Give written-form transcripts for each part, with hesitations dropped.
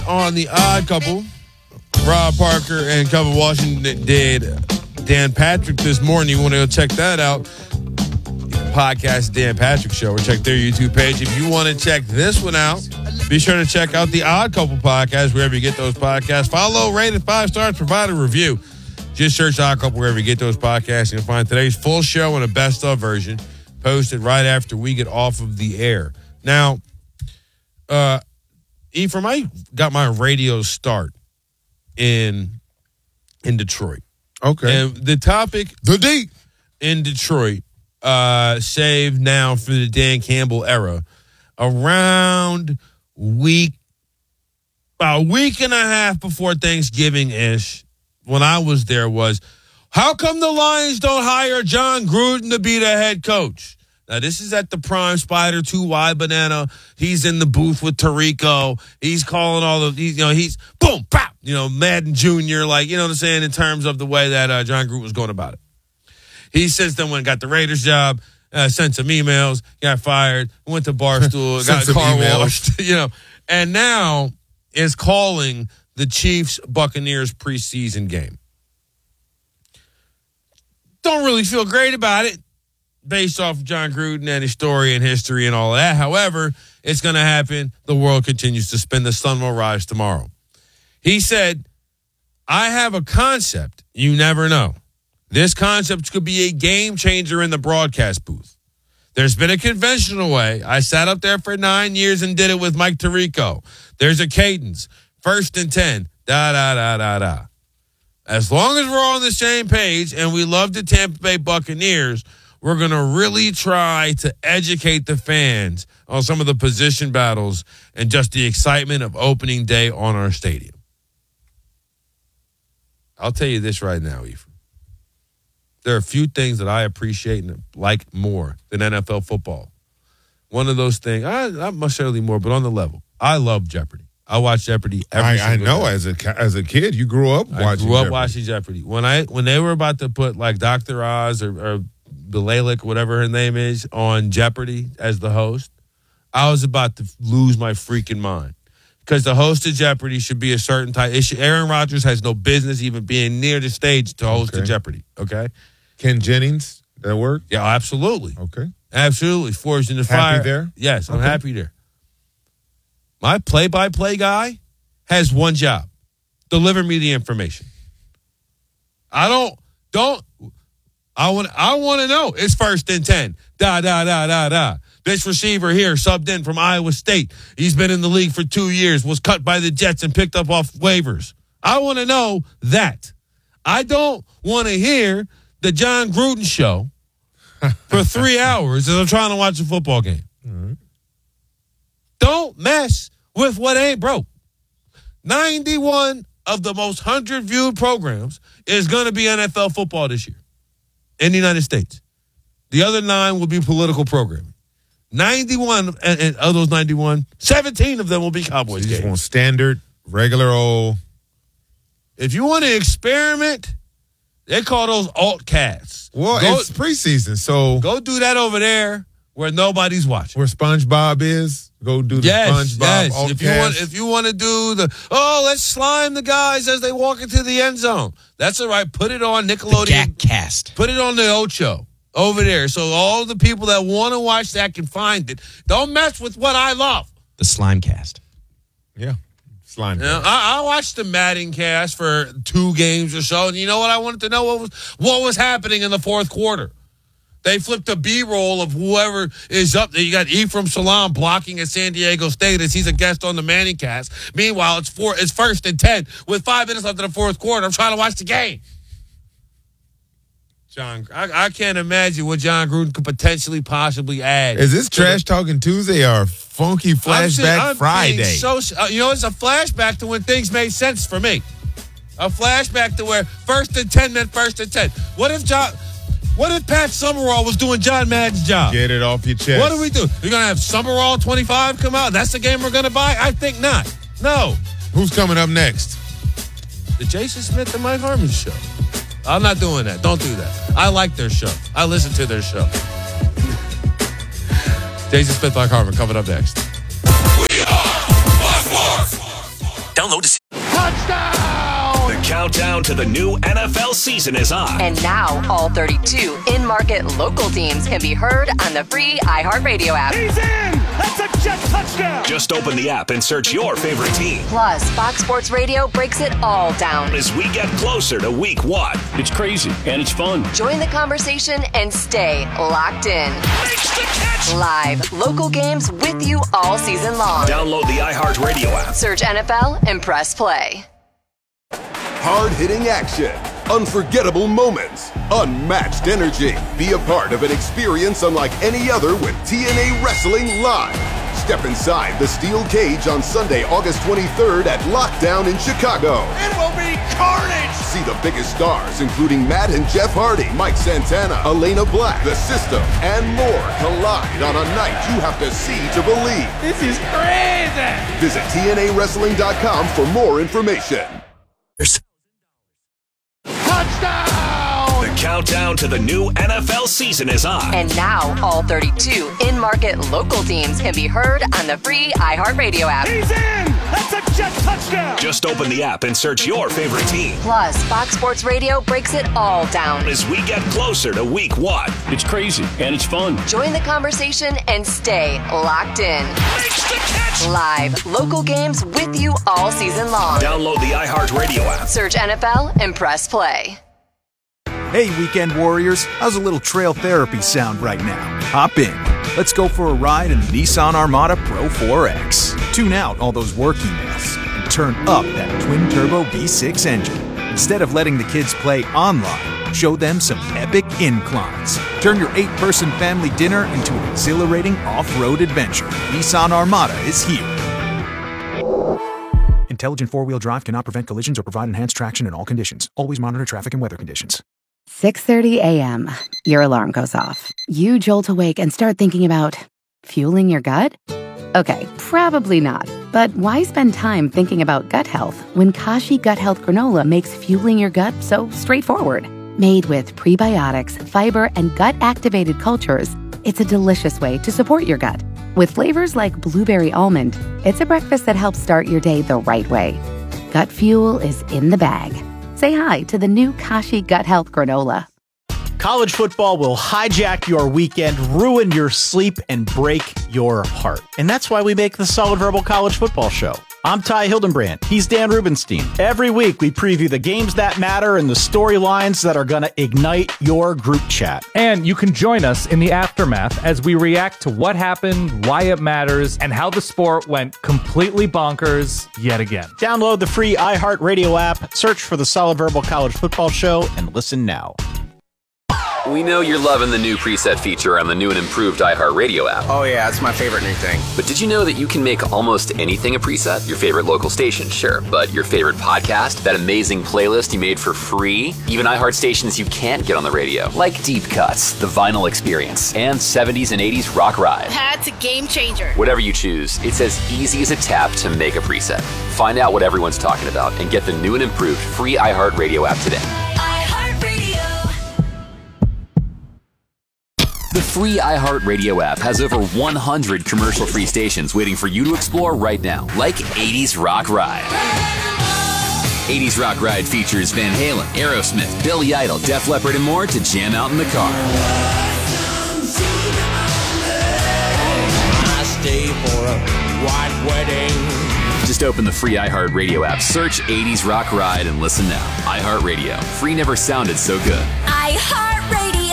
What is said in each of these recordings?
On The Odd Couple, Rob Parker and Kevin Washington did Dan Patrick this morning. You want to go check that out. Podcast Dan Patrick Show, or check their YouTube page. If you want to check this one out, be sure to check out The Odd Couple podcast wherever you get those podcasts. Follow, rate it 5 stars, provide a review. Just search Odd Couple wherever you get those podcasts. You'll find today's full show and a best of version posted right after we get off of the air. Now, Ephraim, I got my radio start in Detroit. Okay. And the topic in Detroit, saved now for the Dan Campbell era, around about a week and a half before Thanksgiving-ish, when I was there, was, how come the Lions don't hire John Gruden to be the head coach? Now, this is at the Prime Spider 2Y Banana. He's in the booth with Tirico. He's calling all the, he's boom, pop, Madden Jr., what I'm saying, in terms of the way that John Gruden was going about it. He since then went and got the Raiders job, sent some emails, got fired, went to Barstool, got car washed, and now is calling the Chiefs-Buccaneers preseason game. Don't really feel great about it, based off of John Gruden and his story and history and all of that. However, it's going to happen. The world continues to spin. The sun will rise tomorrow. He said, I have a concept. You never know. This concept could be a game changer in the broadcast booth. There's been a conventional way. I sat up there for 9 years and did it with Mike Tirico. There's a cadence. 1st and 10. Da-da-da-da-da. As long as we're all on the same page and we love the Tampa Bay Buccaneers, we're going to really try to educate the fans on some of the position battles and just the excitement of opening day on our stadium. I'll tell you this right now, Ephraim. There are a few things that I appreciate and like more than NFL football. One of those things, not necessarily more, but on the level. I love Jeopardy. I watch Jeopardy every single day. As a kid, you grew up watching Jeopardy. Watching Jeopardy. When they were about to put like Dr. Oz or Bilalik, whatever her name is, on Jeopardy as the host, I was about to lose my freaking mind. Because the host of Jeopardy should be a certain type. Aaron Rodgers has no business even being near the stage to host the Jeopardy, okay? Ken Jennings, that work? Yeah, absolutely. Okay. Absolutely. Forged in the fire. Happy there? Yes, I'm happy there. My play-by-play guy has one job. Deliver me the information. I want to know. It's 1st and 10. Da. This receiver here subbed in from Iowa State. He's been in the league for 2 years, was cut by the Jets and picked up off waivers. I want to know that. I don't want to hear the John Gruden show for 3 hours as I'm trying to watch a football game. Mm-hmm. Don't mess with what ain't broke. 91 of the most 100 viewed programs is going to be NFL football this year in the United States. The other 9 will be political programming. 91 and of those 91, 17 of them will be Cowboys games. You just want standard, regular old. If you want to experiment, they call those alt casts. Well, it's preseason, so go do that over there where nobody's watching. Where SpongeBob is, go do the SpongeBob alt cast. If you want to do let's slime the guys as they walk into the end zone. That's all right. Put it on Nickelodeon. The Gak Cast. Put it on the Ocho over there, so all the people that want to watch that can find it. Don't mess with what I love. The Slime Cast. Yeah. Slime cast. I watched the Madden cast for 2 games or so, and you know what I wanted to know? What was happening in the fourth quarter? They flipped a B-roll of whoever is up there. You got Ephraim Salaam blocking at San Diego State as he's a guest on the Manning cast. Meanwhile, it's 1st and 10 with 5 minutes left in the fourth quarter. I'm trying to watch the game. I can't imagine what John Gruden could potentially possibly add. Is this Trash Talking Tuesday or Funky Flashback Friday? It's a flashback to when things made sense for me. A flashback to where 1st and 10 meant 1st and 10. What if Pat Summerall was doing John Madden's job? Get it off your chest. What do we do? We're going to have Summerall 25 come out? That's the game we're going to buy? I think not. No. Who's coming up next? The Jason Smith and Mike Harmon show. I'm not doing that. Don't do that. I like their show. I listen to their show. Jason Smith, Mike Harmon, coming up next. We are Download to Touchdown! The countdown to the new NFL season is on. And now all 32 in-market local teams can be heard on the free iHeartRadio app. He's in! That's a Jet touchdown! Just open the app and search your favorite team. Plus, Fox Sports Radio breaks it all down. As we get closer to week 1. It's crazy, and it's fun. Join the conversation and stay locked in. Makes the catch! Live, local games with you all season long. Download the iHeartRadio app. Search NFL and press play. Hard-hitting action, unforgettable moments, unmatched energy. Be a part of an experience unlike any other with TNA Wrestling Live. Step inside the steel cage on Sunday, August 23rd at Lockdown in Chicago. It will be carnage! See the biggest stars, including Matt and Jeff Hardy, Mike Santana, Elena Black, The System, and more collide on a night you have to see to believe. This is crazy! Visit TNAWrestling.com for more information. Touchdown! The countdown to the new NFL season is on. And now all 32 in-market local teams can be heard on the free iHeartRadio app. He's in! That's a Jet touchdown! Just open the app and search your favorite team. Plus, Fox Sports Radio breaks it all down. As we get closer to week 1. It's crazy, and it's fun. Join the conversation and stay locked in. Makes the catch! Live, local games with you all season long. Download the iHeartRadio app. Search NFL and press play. Hey, weekend warriors, how's a little trail therapy sound right now? Hop in. Let's go for a ride in the Nissan Armada Pro 4X. Tune out all those work emails and turn up that twin-turbo V6 engine. Instead of letting the kids play online, show them some epic inclines. Turn your 8-person family dinner into an exhilarating off-road adventure. Nissan Armada is here. Intelligent four-wheel drive cannot prevent collisions or provide enhanced traction in all conditions. Always monitor traffic and weather conditions. 6:30 a.m. Your alarm goes off. You jolt awake and start thinking about fueling your gut? Okay, probably not. But why spend time thinking about gut health when Kashi Gut Health Granola makes fueling your gut so straightforward? Made with prebiotics, fiber, and gut-activated cultures, it's a delicious way to support your gut. With flavors like blueberry almond, it's a breakfast that helps start your day the right way. Gut fuel is in the bag. Say hi to the new Kashi Gut Health Granola. College football will hijack your weekend, ruin your sleep, and break your heart. And that's why we make the Solid Verbal College Football Show. I'm Ty Hildenbrand. He's Dan Rubenstein. Every week, we preview the games that matter and the storylines that are going to ignite your group chat. And you can join us in the aftermath as we react to what happened, why it matters, and how the sport went completely bonkers yet again. Download the free iHeartRadio app, search for the Solid Verbal College Football Show, and listen now. We know you're loving the new preset feature on the new and improved iHeartRadio app. Oh yeah, it's my favorite new thing. But did you know that you can make almost anything a preset? Your favorite local station, sure, but your favorite podcast, that amazing playlist you made for free, even iHeart stations you can't get on the radio, like Deep Cuts, The Vinyl Experience, and 70s and 80s Rock Ride. That's a game changer. Whatever you choose, it's as easy as a tap to make a preset. Find out what everyone's talking about and get the new and improved free iHeartRadio app today. The free iHeartRadio app has over 100 commercial-free stations waiting for you to explore right now, like 80s Rock Ride. 80s Rock Ride features Van Halen, Aerosmith, Billy Idol, Def Leppard, and more to jam out in the car. I stay for a white wedding. Just open the free iHeartRadio app, search 80s Rock Ride, and listen now. iHeartRadio. Free never sounded so good. iHeartRadio.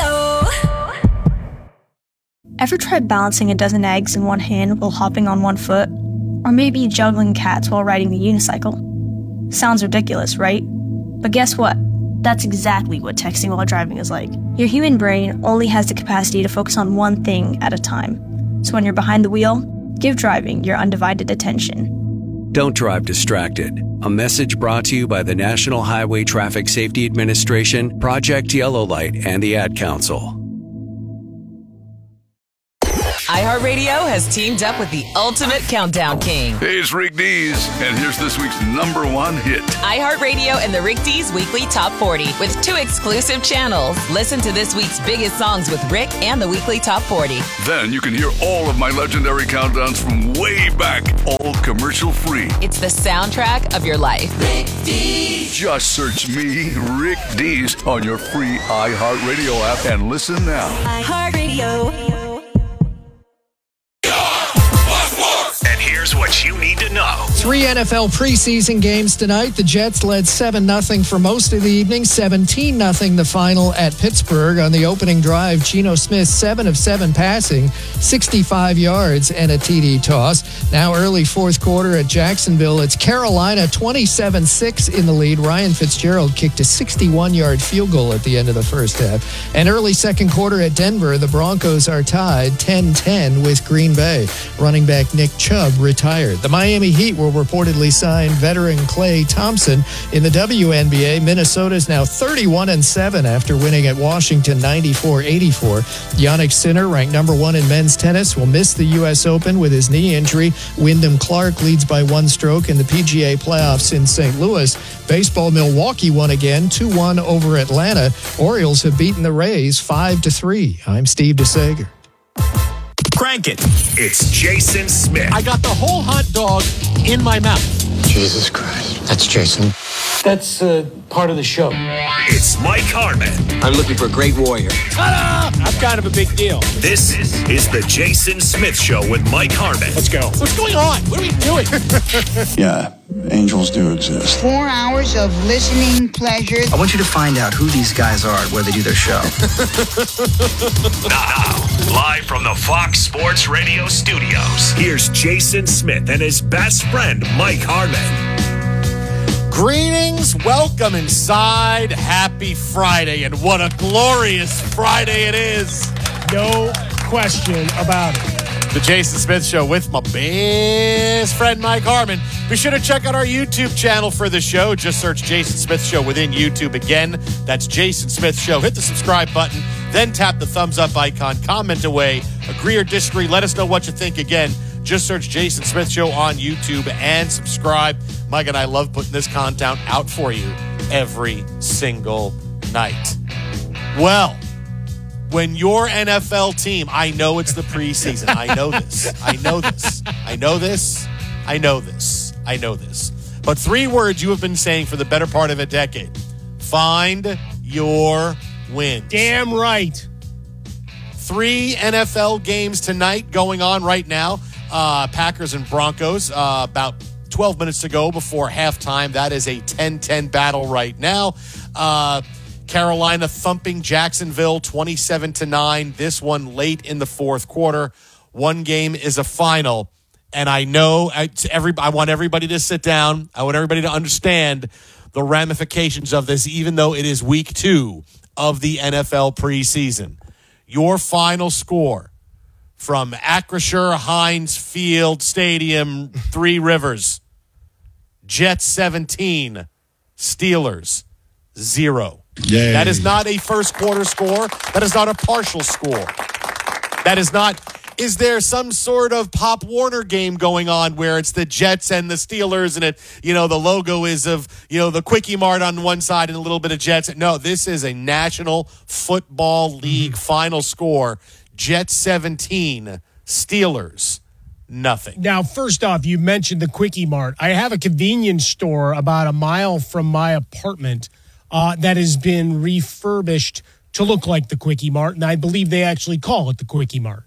Ever tried balancing a dozen eggs in one hand while hopping on one foot? Or maybe juggling cats while riding the unicycle? Sounds ridiculous, right? But guess what? That's exactly what texting while driving is like. Your human brain only has the capacity to focus on one thing at a time. So when you're behind the wheel, give driving your undivided attention. Don't drive distracted. A message brought to you by the National Highway Traffic Safety Administration, Project Yellow Light, and the Ad Council. iHeartRadio has teamed up with the ultimate countdown king. Hey, it's Rick Dees, and here's this week's #1 hit. iHeartRadio and the Rick Dees Weekly Top 40 with 2 exclusive channels. Listen to this week's biggest songs with Rick and the Weekly Top 40. Then you can hear all of my legendary countdowns from way back, all commercial free. It's the soundtrack of your life. Rick Dees. Just search me, Rick Dees, on your free iHeartRadio app and listen now. iHeartRadio. And here's what you need to know. 3 NFL preseason games tonight. The Jets led 7-0 for most of the evening, 17-0 the final at Pittsburgh. On the opening drive, Geno Smith 7 of 7 passing, 65 yards and a TD toss. Now early fourth quarter at Jacksonville, it's Carolina 27-6 in the lead. Ryan Fitzgerald kicked a 61-yard field goal at the end of the first half. And early second quarter at Denver, the Broncos are tied 10-10 with Green Bay. Running back Nick Chubb retired. The Miami Heat will reportedly sign veteran Klay Thompson in the WNBA. Minnesota is now 31-7 after winning at Washington 94-84. Yannick Sinner, ranked #1 in men's tennis, will miss the U.S. Open with his knee injury. Wyndham Clark leads by 1 stroke in the PGA playoffs in St. Louis. Baseball, Milwaukee won again, 2-1 over Atlanta. Orioles have beaten the Rays 5-3. I'm Steve DeSager. Crank it. It's Jason Smith. I got the whole hot dog in my mouth. Jesus Christ. That's Jason. That's part of the show. It's Mike Harmon. I'm looking for a great warrior. Ta-da! I'm kind of a big deal. This is the Jason Smith Show with Mike Harmon. Let's go. What's going on? What are we doing? Yeah, angels do exist. 4 hours of listening pleasure. I want you to find out who these guys are, where they do their show. Now, live from the Fox Sports Radio studios, here's Jason Smith and his best friend, Mike Harmon. Greetings, welcome inside. Happy Friday, and what a glorious Friday it is. No question about it. The Jason Smith Show with my best friend, Mike Harmon. Be sure to check out our YouTube channel for the show. Just search Jason Smith Show within YouTube. Again, that's Jason Smith Show. Hit the subscribe button, then tap the thumbs up icon. Comment away. Agree or disagree. Let us know what you think. Again, just search Jason Smith Show on YouTube and subscribe. Mike and I love putting this content out for you every single night. Well, when your NFL team, I know it's the preseason. I know this. But 3 words you have been saying for the better part of a decade. Find your wins. Damn right. 3 NFL games tonight going on right now. Packers and Broncos, about 12 minutes to go before halftime. That is a 10-10 battle right now. Carolina thumping Jacksonville 27-9. This one late in the fourth quarter. One game is a final. And I know I want everybody to sit down. I want everybody to understand the ramifications of this, even though it is week 2 of the NFL preseason. Your final score from Acrisure Heinz Field Stadium, 3 Rivers. Jets 17, Steelers 0. Yay. That is not a first quarter score. That is not a partial score. That is not. Is there some sort of Pop Warner game going on where it's the Jets and the Steelers and it, the logo is of, the Quickie Mart on one side and a little bit of Jets? No, this is a National Football League final score. Jets 17, Steelers nothing. Now, first off, you mentioned the Quickie Mart. I have a convenience store about a mile from my apartment that has been refurbished to look like the Quickie Mart, and I believe they actually call it the Quickie Mart.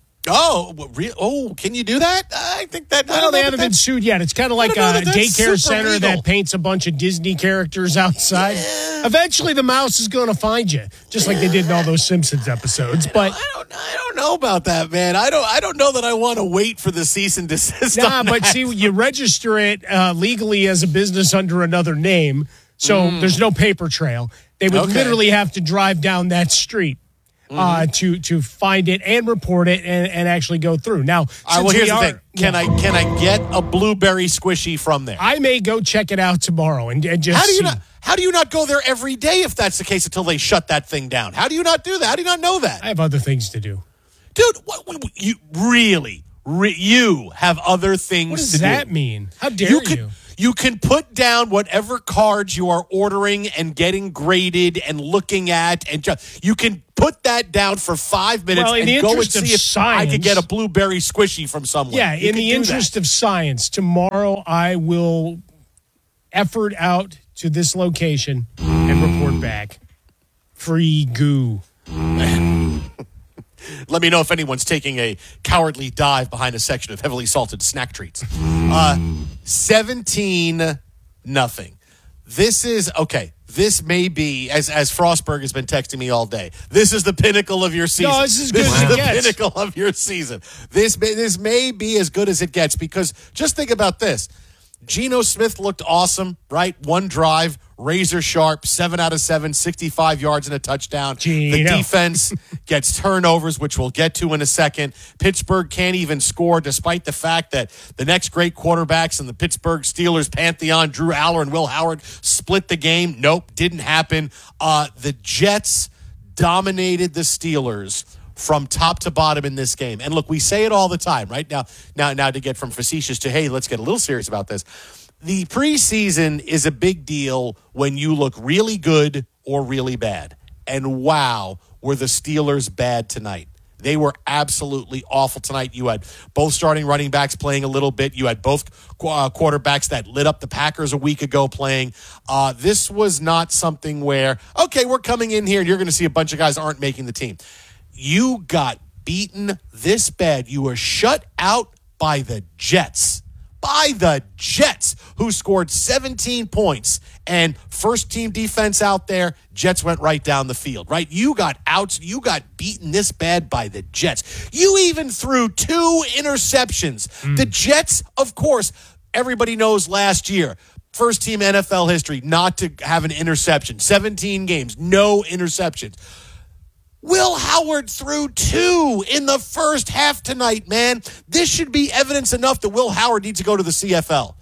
Oh, can you do that? I think that. Well, they haven't been sued yet. It's kind of like a daycare center that paints a bunch of Disney characters outside. Yeah. Eventually, the mouse is going to find you, just like they did in all those Simpsons episodes. But I don't know about that, man. I don't know that I want to wait for the cease and desist. But see, you register it legally as a business under another name, so there's no paper trail. They would literally have to drive down that street. To find it and report it and actually go through. Now, here's the thing. Can I get a blueberry squishy from there? I may go check it out tomorrow and just How do you not go there every day if that's the case until they shut that thing down? How do you not do that? How do you not know that? I have other things to do. Dude, you really, you have other things What to does do. that mean? How dare you? You can put down whatever cards you are ordering and getting graded and looking at, and you can put that down for 5 minutes Well, in the and go and interest of see if I science- could get a blueberry squishy from someone. Yeah, You in can the do interest that. of science, tomorrow I will effort out to this location and report back. Free goo. Let me know if anyone's taking a cowardly dive behind a section of heavily salted snack treats. 17-0. This is, okay, this may be, as Frostberg has been texting me all day, this is the pinnacle of your season. No, this is good as This is it the gets. pinnacle of your season. This may be as good as it gets, because just think about this. Geno Smith looked awesome, right? One drive, razor sharp, 7 out of 7, 65 yards and a touchdown. The Geno. defense gets turnovers, which we'll get to in a second. Pittsburgh can't even score, despite the fact that the next great quarterbacks in the Pittsburgh Steelers pantheon, Drew Aller and Will Howard, split the game. Nope, didn't happen. The Jets dominated the Steelers from top to bottom in this game. And look, we say it all the time, right? Now to get from facetious to, hey, let's get a little serious about this. The preseason is a big deal when you look really good or really bad. And wow, were the Steelers bad tonight. They were absolutely awful tonight. You had both starting running backs playing a little bit. You had both quarterbacks that lit up the Packers a week ago playing. This was not something where, okay, we're coming in here and you're going to see a bunch of guys aren't making the team. You got beaten this bad. You were shut out by the Jets. By the Jets, who scored 17 points. And first-team defense out there, Jets went right down the field, right? You got outs. You got beaten this bad by the Jets. You even threw 2 interceptions. The Jets, of course, everybody knows last year, first-team NFL history not to have an interception. 17 games, no interceptions. Will Howard threw 2 in the first half tonight, man. This should be evidence enough that Will Howard needs to go to the CFL.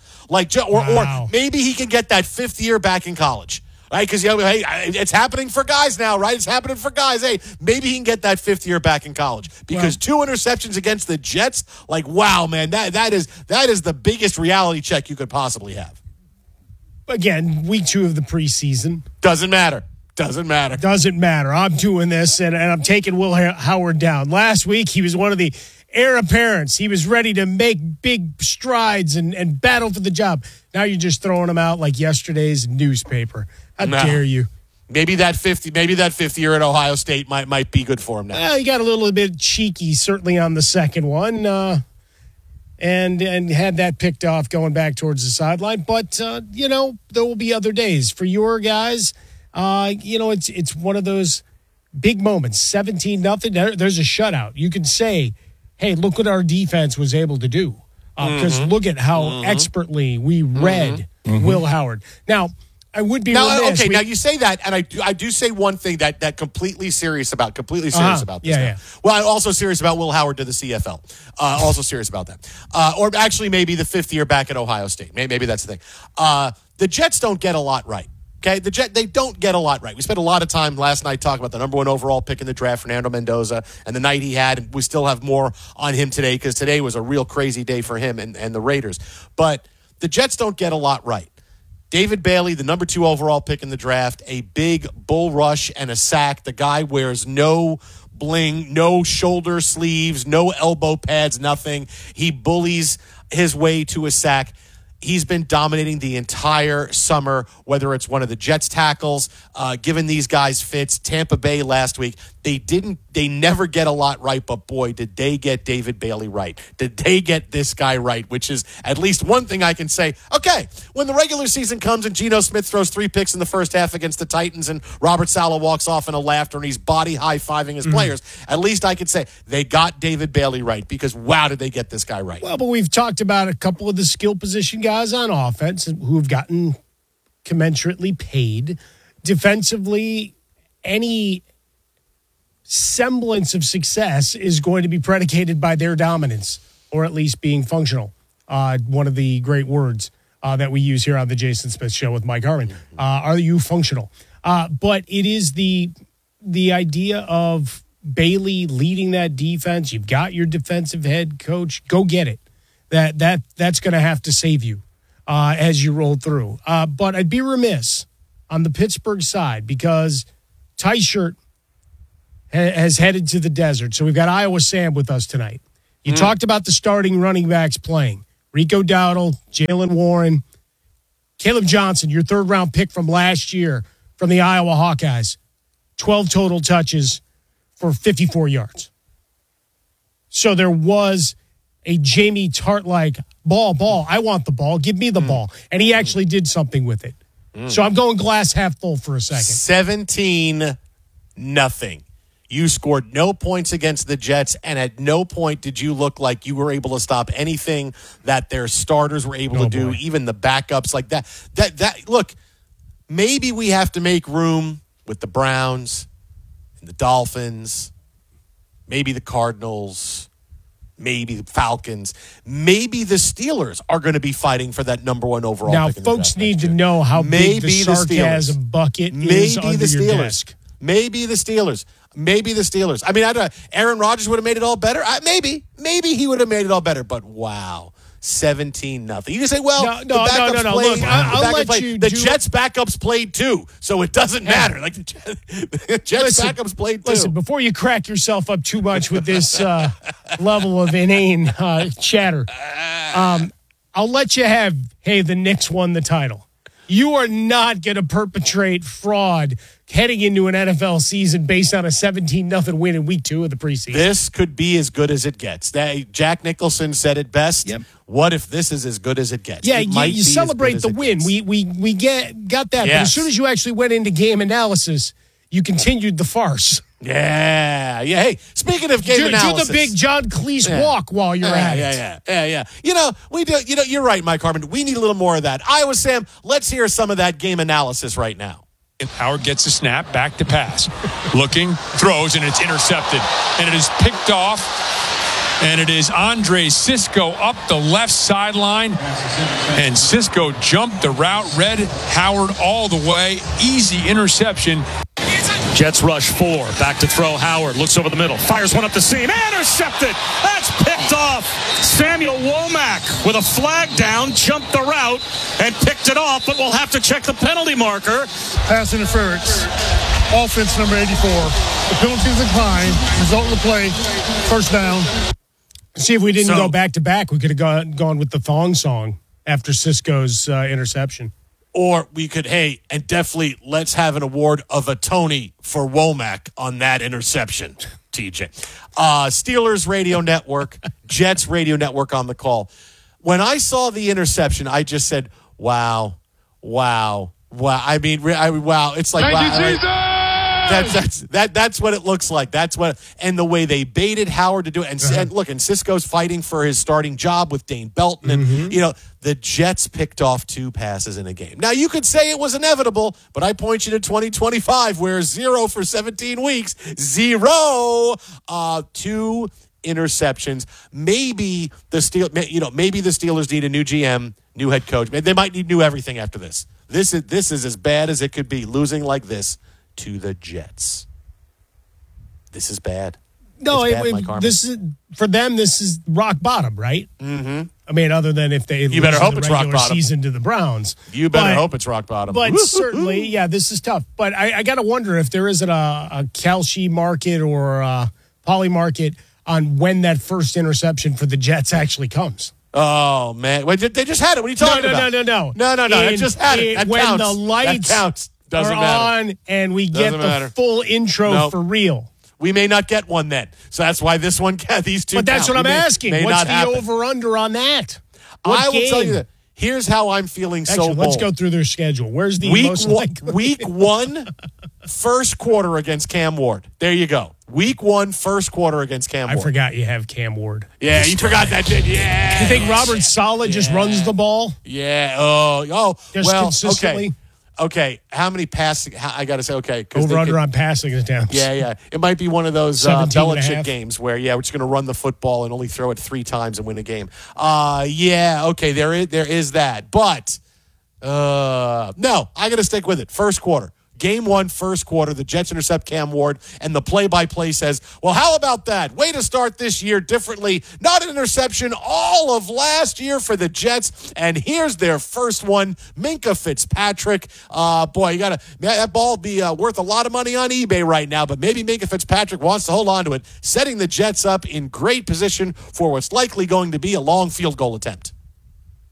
Or maybe he can get that 5th year back in college. Right? Because, hey, it's happening for guys now, right? It's happening for guys. Hey, maybe he can get that 5th year back in college. Because 2 interceptions against the Jets, wow, man, that is the biggest reality check you could possibly have. Again, week 2 of the preseason. Doesn't matter. Doesn't matter. I'm doing this, and I'm taking Will Howard down. Last week, he was one of the heir apparents. He was ready to make big strides and battle for the job. Now you're just throwing him out like yesterday's newspaper. How dare you? Maybe that 5th year at Ohio State might be good for him now. Well, he got a little bit cheeky, certainly on the second one, and had that picked off going back towards the sideline. But, there will be other days. For your guys, it's one of those big moments. 17-0. There's a shutout. You can say, hey, look what our defense was able to do. Because look at how expertly we read Will Howard. Now, I would be remiss. Okay, now you say that, and I do say one thing that completely serious about this. Yeah. Well, I'm also serious about Will Howard to the CFL. Also serious about that. Or actually maybe the 5th year back at Ohio State. Maybe that's the thing. The Jets don't get a lot right. Okay, they don't get a lot right. We spent a lot of time last night talking about the number 1 overall pick in the draft, Fernando Mendoza, and the night he had. And we still have more on him today because today was a real crazy day for him and the Raiders. But the Jets don't get a lot right. David Bailey, the number 2 overall pick in the draft, a big bull rush and a sack. The guy wears no bling, no shoulder sleeves, no elbow pads, nothing. He bullies his way to a sack. He's been dominating the entire summer, whether it's one of the Jets tackles, giving these guys fits. Tampa Bay last week, they never get a lot right, but boy, did they get David Bailey right. Did they get this guy right, which is at least one thing I can say. Okay, when the regular season comes and Geno Smith throws 3 picks in the first half against the Titans and Robert Saleh walks off in a laughter and he's body high-fiving his players, at least I could say they got David Bailey right because wow, did they get this guy right. Well, but we've talked about a couple of the skill position guys on offense who have gotten commensurately paid. Defensively, any semblance of success is going to be predicated by their dominance, or at least being functional. One of the great words that we use here on the Jason Smith Show with Mike Harmon. Are you functional? But it is the idea of Bailey leading that defense. You've got your defensive head coach. Go get it. That's going to have to save you as you roll through. But I'd be remiss on the Pittsburgh side because Teichert has headed to the desert. So we've got Iowa Sam with us tonight. You talked about the starting running backs playing. Rico Dowdle, Jalen Warren, Caleb Johnson, your third-round pick from last year from the Iowa Hawkeyes. 12 total touches for 54 yards. So there was a Jamie Tart-like ball. I want the ball. Give me the ball. And he actually did something with it. So I'm going glass half full for a second. 17-0. You scored no points against the Jets, and at no point did you look like you were able to stop anything that their starters were able to do, even the backups like that. Look, maybe we have to make room with the Browns and the Dolphins, maybe the Cardinals, maybe the Falcons, maybe the Steelers are going to be fighting for that number one overall now, pick in the folks draft need to know how big the sarcasm bucket is under your desk. Maybe the Steelers. I mean, I don't know. Aaron Rodgers would have made it all better. Maybe he would have made it all better. But wow, 17-0. You just say, well, no. Look, I'll let you. The Jets backups played too, so it doesn't matter. Like the Jets backups played too. Listen, before you crack yourself up too much with this level of inane chatter, I'll let you have. Hey, the Knicks won the title. You are not going to perpetrate fraud heading into an NFL season based on a 17-0 win in week 2 of the preseason. This could be as good as it gets. Jack Nicholson said it best. Yep. What if this is as good as it gets? Yeah, you celebrate the win. We got that. Yes. But as soon as you actually went into game analysis, you continued the farce. Yeah. Hey, speaking of game analysis. Do the big John Cleese walk while you're at it. Yeah. We do. You're right, Mike Harmon. We need a little more of that. Iowa Sam, let's hear some of that game analysis right now. Howard gets the snap, back to pass. Looking, throws, and it's intercepted. And it is picked off. And it is Andre Cisco up the left sideline. And Cisco jumped the route, read Howard all the way. Easy interception. Jets rush 4. Back to throw. Howard looks over the middle. Fires one up the seam. Intercepted. That's picked off. Samuel Womack with a flag down. Jumped the route and picked it off. But we'll have to check the penalty marker. Pass interference. Offense number 84. The penalty is declined. Result of the play. First down. See, if we didn't go back-to-back, we could have gone with the thong song after Cisco's interception. Or we could, and definitely let's have an award of a Tony for Womack on that interception, TJ. Steelers Radio Network, Jets Radio Network on the call. When I saw the interception, I just said, wow. I mean, wow. It's like, wow. That's what it looks like. And the way they baited Howard to do it. And look, and Cisco's fighting for his starting job with Dane Belton. And, the Jets picked off 2 passes in a game. Now, you could say it was inevitable, but I point you to 2025, where 0 for 17 weeks, 0, 2 interceptions. Maybe the Steelers need a new GM, new head coach. They might need new everything after this. This is as bad as it could be, losing like this to the Jets. This is bad. No, this is for them. This is rock bottom, right? Mm-hmm. I mean, other than if they you better hope it's rock bottom season to the Browns. You better hope it's rock bottom. But certainly, yeah, this is tough. But I got to wonder if there isn't a Kalshi market or a Poly market on when that first interception for the Jets actually comes. Oh man, wait, they just had it. What are you talking about? No. I just had it. That when counts. The lights that counts. Doesn't are matter. on and we get the full intro for real. We may not get one then. So that's why this one, these two. But that's count. what I'm asking. What's the happen. over-under on that? I will tell you that. Here's how I'm feeling so bold. Let's go through their schedule. Where's the most likely? Week 1, first quarter against Cam Ward. There you go. Week 1, first quarter against Cam Ward. I forgot you have Cam Ward. Yeah, you forgot that, did you? Yeah. You think Robert Saleh just runs the ball? Yeah. Oh. Just well, consistently? Okay, how many passing? I got to say, okay. Over-under on passing attempts. Yeah. It might be one of those 17 Belichick games where, we're just going to run the football and only throw it 3 times and win a game. Okay, there is that. But, no, I got to stick with it. First quarter. Game 1, first quarter, the Jets intercept Cam Ward, and the play-by-play says, well, how about that? Way to start this year differently. Not an interception all of last year for the Jets, and here's their first one. Minkah Fitzpatrick. Boy, that ball would be worth a lot of money on eBay right now, but maybe Minkah Fitzpatrick wants to hold on to it, setting the Jets up in great position for what's likely going to be a long field goal attempt.